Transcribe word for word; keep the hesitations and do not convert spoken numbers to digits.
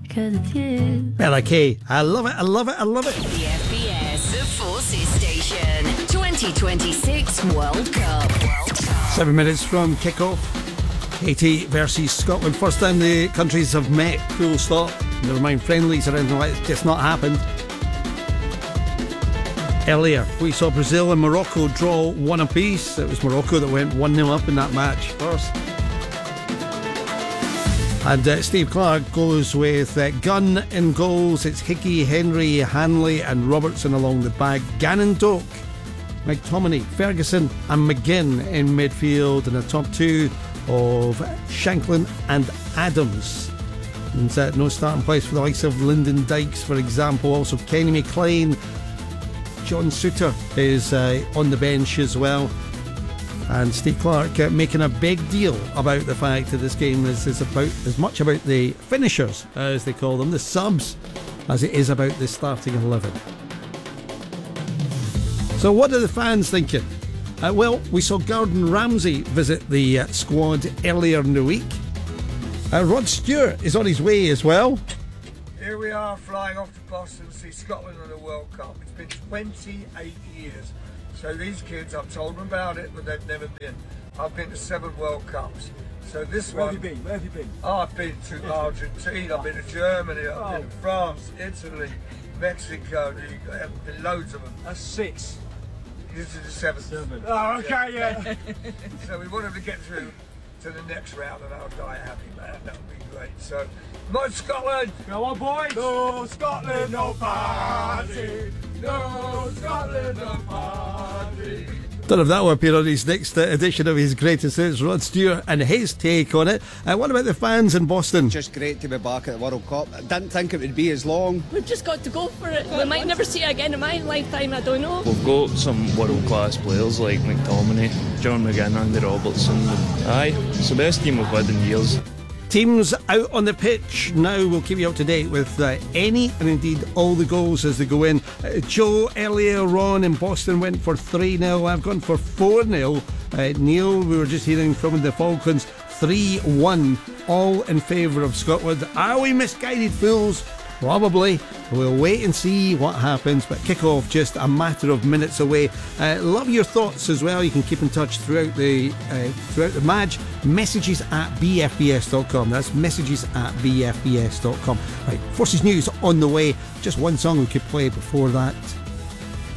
'cause it's you. Bella Kay, I love it, I love it, I love it. The F B S, the Forces Station, twenty twenty-six World Cup. World Cup. Seven minutes from kick-off. Haiti versus Scotland. First time the countries have met, full stop. Never mind friendlies or anything like that. It's just not happened. Earlier, we saw Brazil and Morocco draw one apiece. It was Morocco that went one nil up in that match first. And uh, Steve Clarke goes with uh, Gunn in goals. It's Hickey, Henry, Hanley and Robertson along the back. Gannon Doak, McTominay, Ferguson and McGinn in midfield. And a top two of Shanklin and Adams. And uh, no starting place for the likes of Lyndon Dykes, for example. Also Kenny McLean. John Suter is uh, on the bench as well. And Steve Clarke uh, making a big deal about the fact that this game is, is about as much about the finishers, as they call them, the subs, as it is about the starting eleven. So what are the fans thinking? Uh, well, we saw Gordon Ramsay visit the uh, squad earlier in the week. Uh, Rod Stewart is on his way as well. Here we are flying off to Boston to see Scotland in the World Cup. It's been twenty-eight years. So these kids, I've told them about it, but they've never been. I've been to seven World Cups. So this Where one... have you been? Where have you been? Oh, I've been to Argentina, I've been to Germany, I've Oh. been to France, Italy, Mexico, there have been loads of them. That's six. This is the seventh. Seven. Oh, okay, yeah. So we want them to get through to the next round and I'll die happy, man. That would be great. So, not Scotland! Go on, boys. No Scotland, no party. No Scotland, no party! Don't know if that will appear on his next uh, edition of his greatest hits. Rod Stewart and his take on it. Uh, what about the fans in Boston? Just great to be back at the World Cup. I didn't think it would be as long. We've just got to go for it. We might never see it again in my lifetime, I don't know. We've got some world-class players like McTominay, John McGinn, Andy Robertson. Aye, it's the best team we've had in years. Teams out on the pitch now. We'll keep you up to date with uh, any and indeed all the goals as they go in. Uh, Joe earlier on in Boston went for three nil. I've gone for four nil. Uh, Neil, we were just hearing from the Falklands, three one, all in favour of Scotland. Are we misguided fools? Probably. We'll wait and see what happens, but kick-off just a matter of minutes away. Uh, love your thoughts as well. You can keep in touch throughout the uh, throughout the match. Messages at b f b s dot com. That's messages at b f b s dot com. Right, Forces News on the way. Just one song we could play before that.